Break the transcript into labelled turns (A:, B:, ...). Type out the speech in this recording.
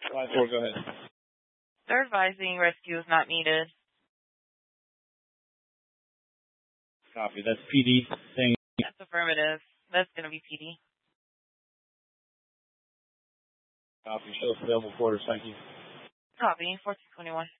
A: Line 4, go ahead.
B: They're advising rescue is not needed.
A: Copy. That's PD saying.
B: That's affirmative. That's going to be PD.
A: Copy. Show us available quarters. Thank you.
B: Copy. 1421.